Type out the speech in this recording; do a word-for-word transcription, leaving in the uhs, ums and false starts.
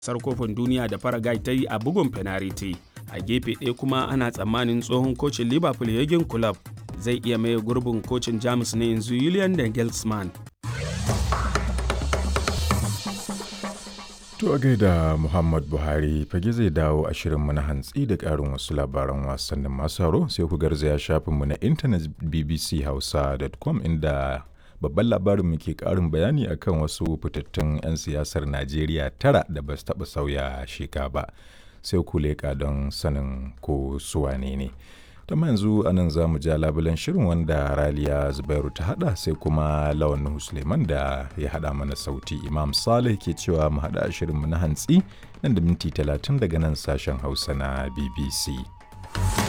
gasar kofin duniya da Paraguay ta yi a bugun fenariti. A gefe ɗaya kuma ana tsammanin tsohon kocin Liverpool Jurgen Klopp zai iya maye gurbin kocin Jamus na yanzu Julian Nagelsmann. To a gaida Muhammad Buhari fage zai dawo a shirinmu na hantsi da ƙarin wasu labaran wasannin masu haro sai ku garzaya shafinmu na intanet b b c hausa dot com inda babban labarin mu ke ƙarin bayani akan wasu fitattun 'yan siyasar Najeriya tara da ba su taɓa sauya sheka ba sai ku leƙa don sanin ko su wane ne. Ta yanzu anan za mu ja labulen shirin wanda Raliya Zubairu ta hada sai kuma Lawan Nuhu Suleiman da ya hada mana sauti. Imam Saleh ke cewa mu hada shirinmu na hantsi nan da minti talatin daga nan sashen Hausa na B B C.